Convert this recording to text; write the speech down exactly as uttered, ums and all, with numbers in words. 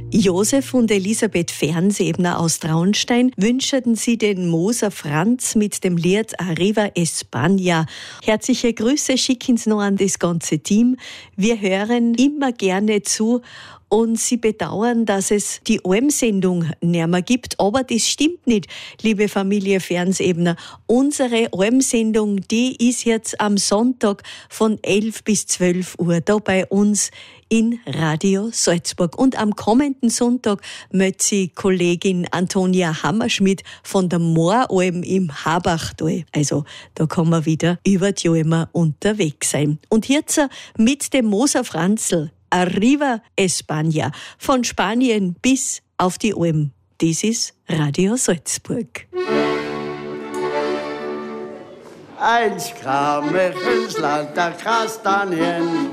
Josef und Elisabeth Fernsebner aus Traunstein wünschten sie den Moser Franz mit dem Lied Arriva España. Herzliche Grüße schicken Sie noch an das ganze Team. Wir hören immer gerne zu und sie bedauern, dass es die Almsendung nicht mehr gibt. Aber das stimmt nicht, liebe Familie Fernsebner. Unsere Almsendung, die ist jetzt am Sonntag von elf bis zwölf Uhr da bei uns in Radio Salzburg. Und am kommenden Sonntag möchte sie Kollegin Antonia Hammerschmidt von der Mooralm im Habachtal. Also da kann man wieder über die Almer unterwegs sein. Und jetzt mit dem Moser Franzl, Arriva España, von Spanien bis auf die Alm. Das ist Radio Salzburg. Einst kam ich ins Land der Kastanien,